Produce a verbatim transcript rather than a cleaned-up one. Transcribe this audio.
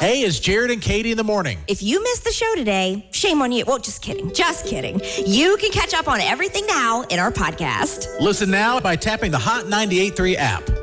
Hey, it's Jared and Katie in the morning. If you missed the show today, shame on you. Well, just kidding. Just kidding. You can catch up on everything now in our podcast. Listen now by tapping the Hot ninety-eight point three app.